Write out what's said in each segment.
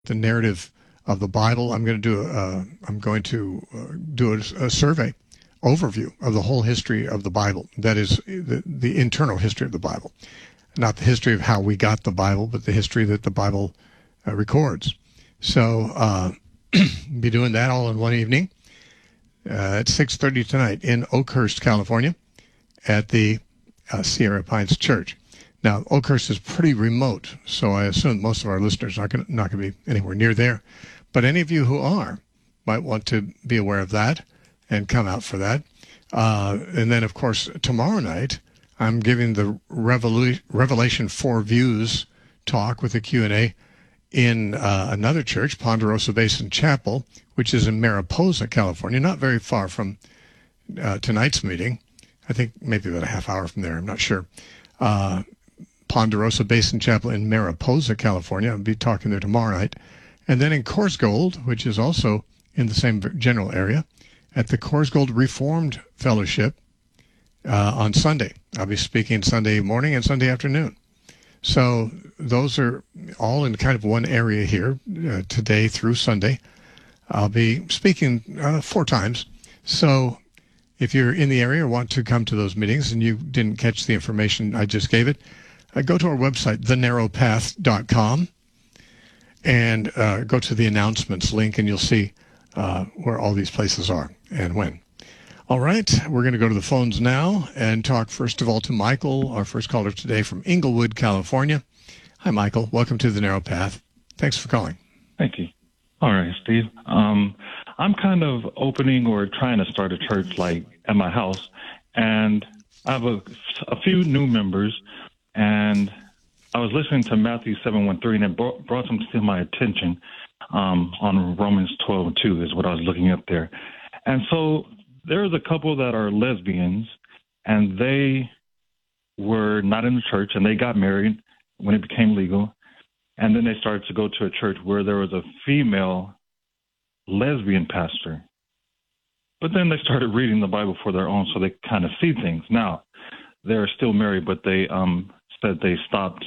the narrative of the Bible. I'm going to do a survey overview of the whole history of the Bible. That is the internal history of the Bible, not the history of how we got the Bible, but the history that the Bible records. So be doing that all in one evening at 6:30 tonight in Oakhurst, California, at the Sierra Pines Church. Now, Oakhurst is pretty remote, so I assume most of our listeners are not going to be anywhere near there. But any of you who are might want to be aware of that and come out for that. And then, of course, tomorrow night, I'm giving the Revelation 4 Views talk with a Q&A in another church, Ponderosa Basin Chapel, which is in Mariposa, California, not very far from tonight's meeting. I think maybe about a half hour from there. I'm not sure. Ponderosa Basin Chapel in Mariposa, California. I'll be talking there tomorrow night. And then in Corsgold, which is also in the same general area, at the Corsgold Reformed Fellowship on Sunday. I'll be speaking Sunday morning and Sunday afternoon. So those are all in kind of one area here, today through Sunday. I'll be speaking 4 times. So if you're in the area or want to come to those meetings and you didn't catch the information I just gave it, go to our website, thenarrowpath.com, and go to the announcements link, and you'll see where all these places are and when. All right, we're going to go to the phones now and talk first of all to Michael, our first caller today from Inglewood, California. Hi, Michael. Welcome to The Narrow Path. Thanks for calling. Thank you. All right, Steve. I'm kind of opening or trying to start a church like at my house, and I have a few new members, and I was listening to Matthew 7:13, and it brought some to my attention on Romans 12:2 is what I was looking up there. And so there's a couple that are lesbians, and they were not in the church, and they got married when it became legal. And then they started to go to a church where there was a female lesbian pastor. But then they started reading the Bible for their own, so they kind of see things. Now, they're still married, but they said they stopped,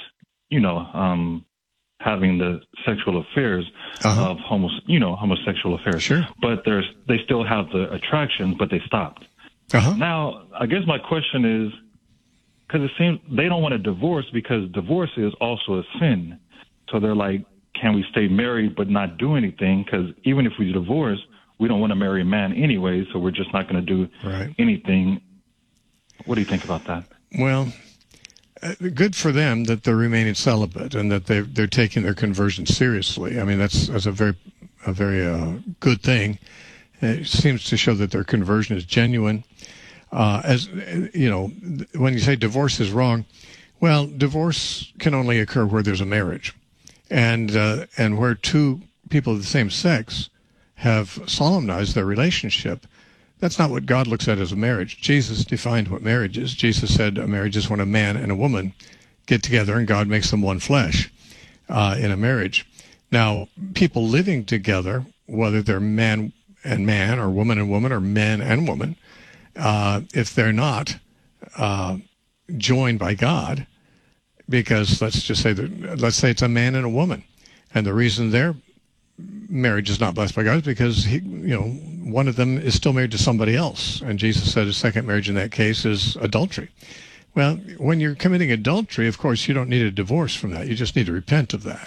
having the sexual affairs of homosexual affairs. Sure. But they still have the attraction, but they stopped. Now, I guess my question is, because it seems they don't want a divorce because divorce is also a sin. So they're like, can we stay married but not do anything? Because even if we divorce, we don't want to marry a man anyway, so we're just not going to do anything. What do you think about that? Well, good for them that they're remaining celibate and that they're taking their conversion seriously. I mean, that's a very good thing. It seems to show that their conversion is genuine. As you know, when you say divorce is wrong, well, divorce can only occur where there's a marriage, and where two people of the same sex have solemnized their relationship. That's not what God looks at as a marriage. Jesus defined what marriage is. Jesus said a marriage is when a man and a woman get together and God makes them one flesh in a marriage. Now, people living together, whether they're man and man or woman and woman or man and woman, if they're not joined by God, because let's say it's a man and a woman, and the reason their marriage is not blessed by God is because one of them is still married to somebody else, and Jesus said a second marriage in that case is adultery. Well, when you're committing adultery, of course, you don't need a divorce from that. You just need to repent of that.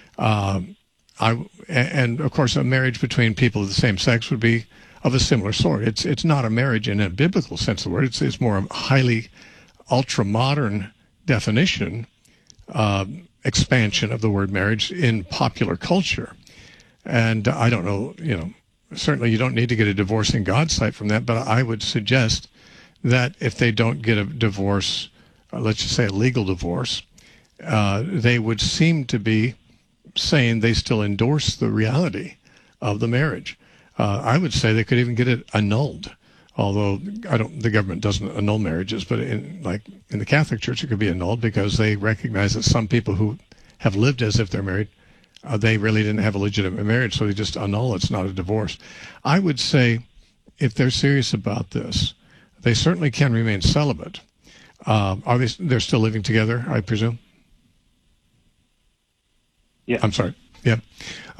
And of course, a marriage between people of the same sex would be of a similar sort. It's not a marriage in a biblical sense of the word. It's more a highly ultra-modern definition, expansion of the word marriage in popular culture. And I don't know, certainly you don't need to get a divorce in God's sight from that, but I would suggest that if they don't get a divorce, let's just say a legal divorce, they would seem to be saying they still endorse the reality of the marriage. I would say they could even get it annulled, although the government doesn't annul marriages, but in the Catholic Church, it could be annulled because they recognize that some people who have lived as if they're married, they really didn't have a legitimate marriage, so they just annul. It's not a divorce. I would say if they're serious about this, they certainly can remain celibate. They're still living together, I presume? Yeah. I'm sorry. Yep.